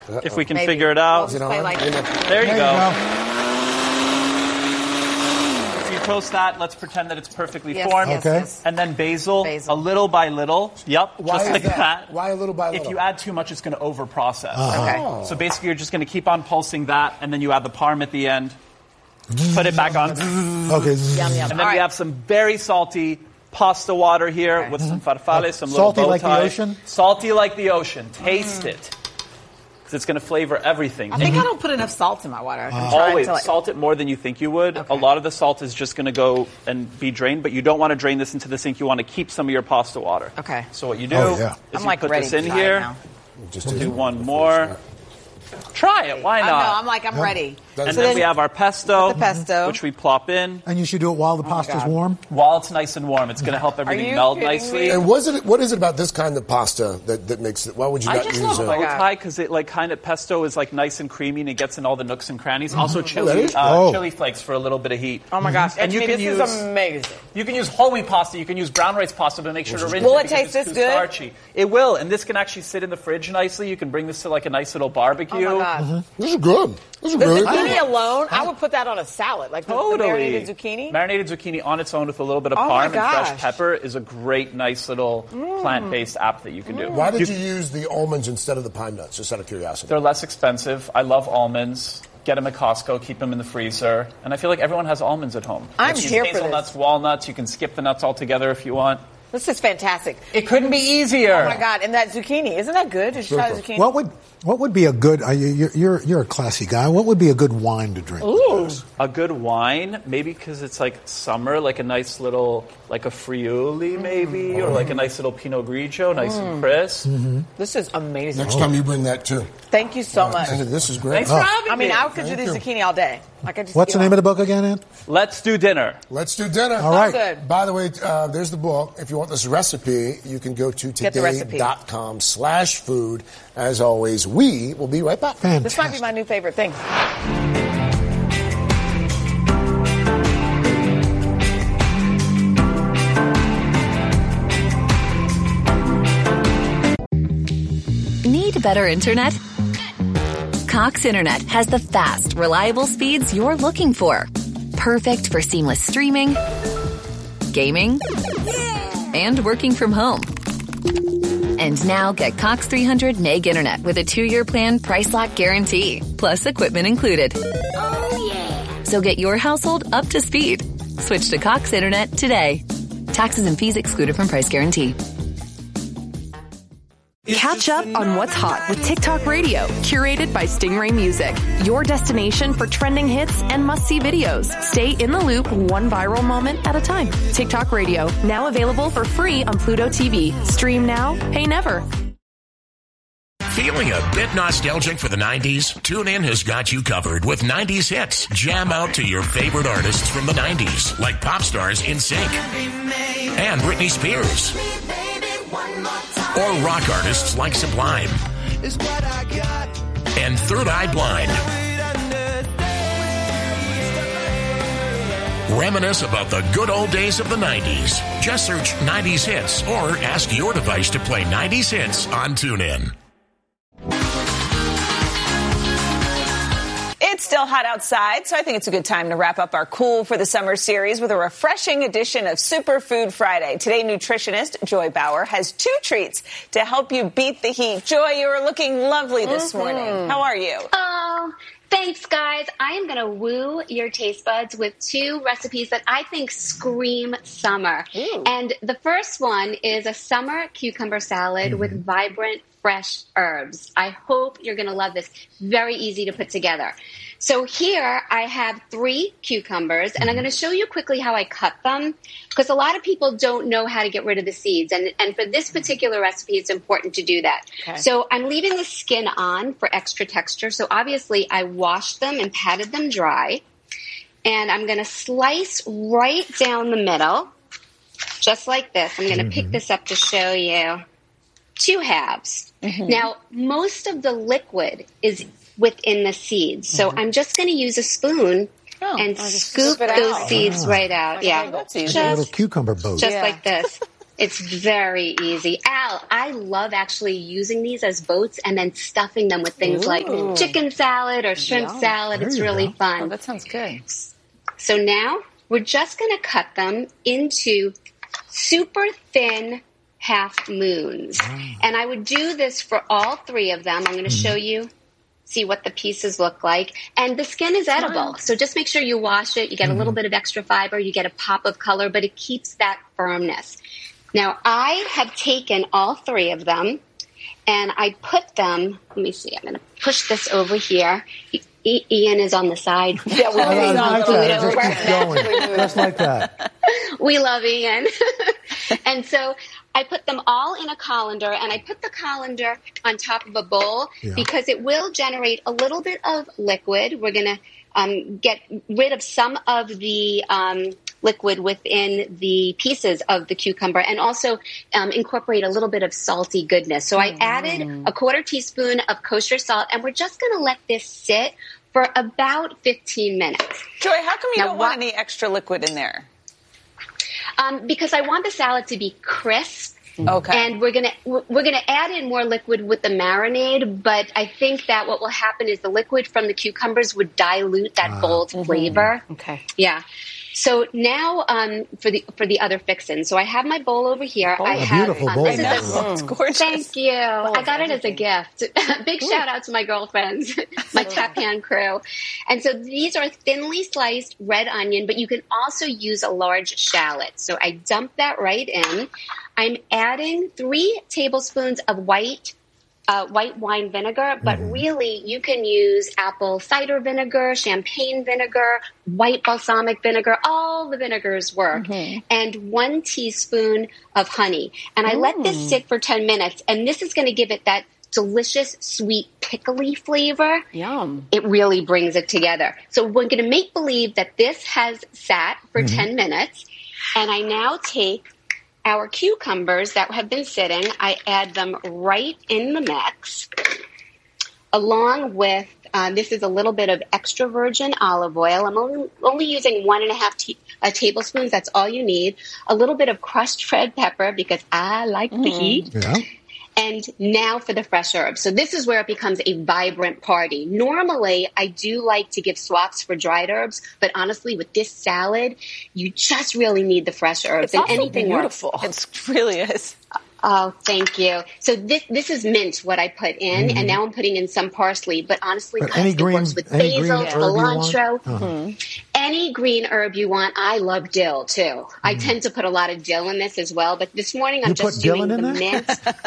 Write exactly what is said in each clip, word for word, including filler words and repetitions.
Uh-oh. If we can Maybe. figure it out. We'll like there you there go. You go. So you toast that. Let's pretend that it's perfectly Yes, formed. yes, Okay. yes. And then basil, Basil. a little by little. Yep, Why just is like that? that. Why a little by If little? you add too much, it's going to over-process. Uh-huh. Okay. So basically, you're just going to keep on pulsing that, and then you add the parm at the end. Put it back on. Okay. Yum, yum. And then All we right. have some very salty pasta water here Okay. with some farfalle, some Salty little bow like the tie. ocean? Salty like the ocean. Taste it. Because it's going to flavor everything. I think I don't put enough salt in my water. I can try Always to like, salt it more than you think you would. Okay. A lot of the salt is just going to go and be drained, but you don't want to drain this into the sink. You want to keep some of your pasta water. Okay. So what you do Oh, yeah. is I'm you like put ready this to in try it here. now. Just We'll do do it. one more. Try it. Why I not? know. I'm like, I'm ready. And So then, then we have our pesto, put the pesto. which we plop in And you should do it while the pasta's God. warm. while it's nice and warm. It's going to help everything you meld kidding nicely. me? And was it, what is it about this kind of pasta that, that makes it? Why would you I not just use love a? bow tie because it like kind of pesto is like nice and creamy and it gets in all the nooks and crannies. Also that chili, is- uh, Oh. chili flakes for a little bit of heat. Oh my gosh. And you Anthony, can this use is amazing. You can use whole wheat pasta. You can use brown rice pasta to make sure to rinse Will it it because taste it's this too good? starchy. It will, and this can actually sit in the fridge nicely. You can bring this to like a nice little barbecue. Oh my gosh. This is good. This is The really zucchini good. alone, I would put that on a salad. Like the, the Totally. marinated zucchini. Marinated zucchini on its own with a little bit of Oh my parm and fresh gosh. pepper is a great, nice little plant-based app that you can do. Why did you use the almonds instead of the pine nuts? Just out of curiosity. They're less expensive. I love almonds. Get them at Costco, keep them in the freezer. And I feel like everyone has almonds at home. I'm You can here use for this. hazelnuts, walnuts. You can skip the nuts altogether if you want. This is fantastic. It couldn't be easier. Oh my God. And that zucchini. Isn't that good? Did you try the zucchini? What would what would be a good? Uh, you're, you're you're a classy guy. What would be a good wine to drink? Ooh. A good wine, maybe because it's like summer, like a nice little, like a Friuli maybe, or like a nice little Pinot Grigio, nice and crisp. This is amazing. Next time you bring that too. Thank you so much. This is great. Thanks for having I mean, me. I could do Thank these you. zucchini all day. Like I just What's the name of the book again, Ant? Let's do dinner. Let's do dinner. All right. Good. By the way, uh, there's the book. If you want this recipe, you can go to Get the recipe. today.com slash food. As always, we will be right back. Fantastic. This might be my new favorite thing. Need better internet? Cox Internet has the fast, reliable speeds you're looking for. Perfect for seamless streaming, gaming, and working from home. And now get Cox three hundred meg internet with a two-year plan price lock guarantee, plus equipment included. So get your household up to speed. Switch to Cox Internet today. Taxes and fees excluded from price guarantee. Catch up on what's hot with TikTok Radio, curated by Stingray Music. Your destination for trending hits and must-see videos. Stay in the loop one viral moment at a time. TikTok Radio, now available for free on Pluto T V. Stream now, pay never. Feeling a bit nostalgic for the nineties? TuneIn has got you covered with nineties hits. Jam out to your favorite artists from the nineties, like pop stars In Sync and Britney Spears. Or rock artists like Sublime and Third Eye Blind. Reminisce about the good old days of the nineties. Just search nineties hits or ask your device to play nineties hits on TuneIn. It's still hot outside, so I think it's a good time to wrap up our Cool for the Summer series with a refreshing edition of Superfood Friday. Today, nutritionist Joy Bauer has two treats to help you beat the heat. Joy, you are looking lovely this Mm-hmm. morning. How are you? Oh, thanks, guys. I am going to woo your taste buds with two recipes that I think scream summer. Ooh. And the first one is a summer cucumber salad with vibrant, fresh herbs. I hope you're going to love this. Very easy to put together. So here I have three cucumbers, and I'm going to show you quickly how I cut them, because a lot of people don't know how to get rid of the seeds. And, and for this particular recipe, it's important to do that. Okay. So I'm leaving the skin on for extra texture. So obviously I washed them and patted them dry. And I'm going to slice right down the middle, just like this. I'm going to pick this up to show you two halves. Mm-hmm. Now, most of the liquid is within the seeds. So Mm-hmm. I'm just going to use a spoon Oh, and I'll just scoop scoop it those out. seeds Ah. right out. Okay, Yeah, that's easy. A little just, cucumber boat. just Yeah. like this. It's very easy. Al, I love actually using these as boats and then stuffing them with things Ooh. like chicken salad or shrimp Yum. salad. There It's you really go. fun. Oh, that sounds good. So now we're just going to cut them into super thin half moons. And I would do this for all three of them. I'm going to show you, see what the pieces look like. And the skin is edible. So just make sure you wash it. You get a little bit of extra fiber. You get a pop of color, but it keeps that firmness. Now, I have taken all three of them, and I put them, let me see, I'm going to push this over here. I- Ian is on the side. Yeah, we I always like on that. the It just keeps going. Just like that. We love Ian. And so I put them all in a colander, and I put the colander on top of a bowl Yeah. because it will generate a little bit of liquid. We're going to um, get rid of some of the um, liquid within the pieces of the cucumber and also um, incorporate a little bit of salty goodness. So I added a quarter teaspoon of kosher salt, and we're just going to let this sit for about fifteen minutes. Joy, how come you Now don't what- want any extra liquid in there? Um, because I want the salad to be crisp. Okay. And we're gonna we're gonna add in more liquid with the marinade, but I think that what will happen is the liquid from the cucumbers would dilute that bold flavor. Okay. Yeah. So now um, for the for the other fixins. So I have my bowl over here. I A have beautiful um, bowl. this is I a- know. It's gorgeous. Thank you. I got it as a gift. Big shout out to my girlfriends, my Tap Hand crew. And so these are thinly sliced red onion, but you can also use a large shallot. So I dump that right in. I'm adding three tablespoons of white uh, white wine vinegar, but really you can use apple cider vinegar, champagne vinegar, white balsamic vinegar. All the vinegars work. And one teaspoon of honey. And I let this sit for ten minutes, and this is going to give it that delicious, sweet, pickly flavor. Yum. It really brings it together. So we're going to make believe that this has sat for ten minutes, and I now take our cucumbers that have been sitting, I add them right in the mix, along with, uh, this is a little bit of extra virgin olive oil. I'm only, only using one and a half te- uh, tablespoons. That's all you need. A little bit of crushed red pepper because I like the heat. Yeah. And now for the fresh herbs. So this is where it becomes a vibrant party. Normally, I do like to give swaps for dried herbs, but honestly, with this salad, you just really need the fresh herbs. It's and also anything beautiful. It really is. Oh, thank you. So this this is mint, what I put in, and now I'm putting in some parsley. But honestly, But guys, any it green- works with any green basil, herb you want? cilantro, Uh-huh. any green herb you want. I love dill too. I tend to put a lot of dill in this as well. But this morning I'm You just put doing Dylan in the there? mint.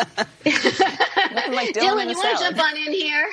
Nothing like Dylan Dylan, in a you want to salad. jump on in here?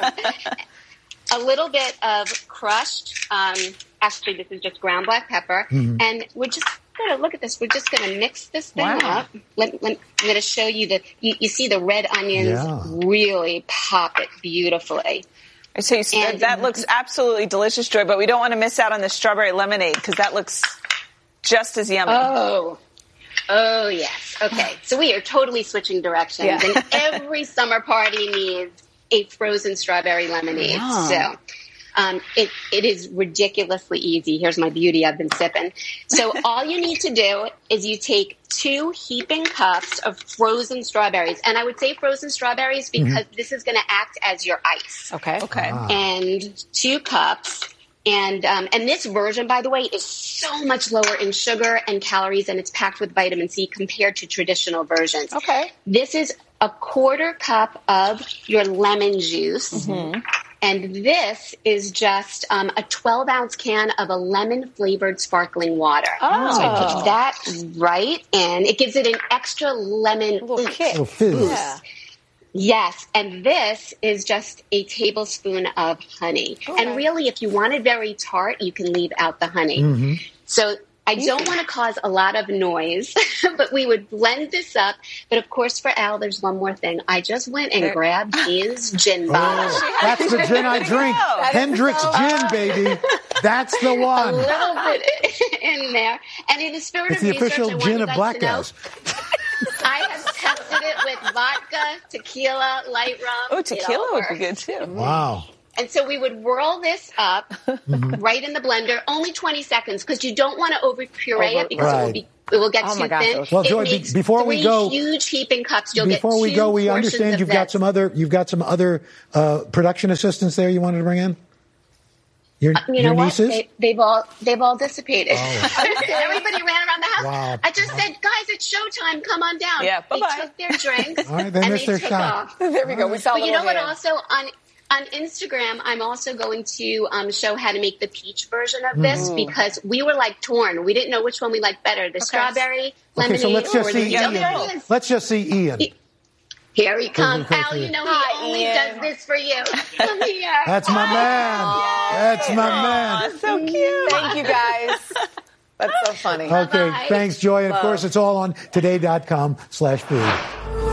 A little bit of crushed, um, actually this is just ground black pepper, and we're just going to look at this. We're just going to mix this thing Wow. up. Let, let, I'm going to show you the. You, you see the red onions Yeah. really pop it beautifully. So you, And- that looks absolutely delicious, Joy, but we don't want to miss out on the strawberry lemonade because that looks just as yummy. Oh. Oh, yes. Okay. So we are totally switching directions. Yeah. And every summer party needs a frozen strawberry lemonade. Yeah. So um, it, it is ridiculously easy. Here's my beauty I've been sipping. So all you need to do is you take two heaping cups of frozen strawberries. And I would say frozen strawberries because this is going to act as your ice. Okay. Okay. And two cups. And um, and this version, by the way, is so much lower in sugar and calories, and it's packed with vitamin C compared to traditional versions. Okay. This is a quarter cup of your lemon juice. And this is just um, a twelve ounce can of a lemon flavored sparkling water. Oh. So I put that right in. It gives it an extra lemon little oomph. kick. Little fizz. Yeah. Yes, and this is just a tablespoon of honey. And really, if you want it very tart, you can leave out the honey. So I don't want to cause a lot of noise, but we would blend this up. But of course, for Al, there's one more thing. I just went and grabbed his gin bottle. Oh, that's the gin I drink. Hendrick's gin, baby. That's the A one. little bit in there. And in the spirit It's of the research, official I want gin you of guys black to know, guys. I have tested it with vodka, tequila, light rum. Oh, It tequila all would be works. good too. Wow. And so we would whirl this up right in the blender, only twenty seconds, because you don't want to over puree Over- it because it will Right. be It will get Oh too my gosh, thin. those- Well, It Joy, be- makes before we three go- huge heaping cups. You'll Before get we two go, we portions understand of you've got this. some other you've got some other uh, production assistants there you wanted to bring in. Your, You your know what? nieces? They, they've all they've all dissipated. Oh. Everybody ran around the house. Wow. I just said, guys, it's showtime. Come on down. Yeah, they bye-bye. took their drinks All right, they and missed they their took shot. off. There we go. We saw a But you little know what? hand. Also on on Instagram, I'm also going to um, show how to make the peach version of this because we were like torn. We didn't know which one we liked better: the strawberry Okay, lemonade so let's just or the see yellow. Ian. Let's just see Ian. Here he comes. Okay, Al, okay. you know he Hi, only Ian. does this for you. Come here. That's my man. That's my man. So cute. Thank you, guys. That's so funny. Okay, Bye-bye. thanks, Joy. Of course, it's all on today dot com slash food.